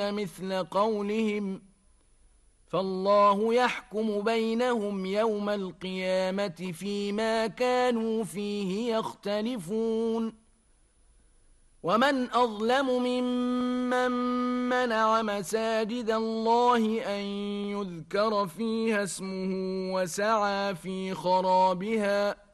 مثل قولهم فالله يحكم بينهم يوم القيامة فيما كانوا فيه يختلفون ومن أظلم ممن منع مساجد الله أن يذكر فيها اسمه وسعى في خرابها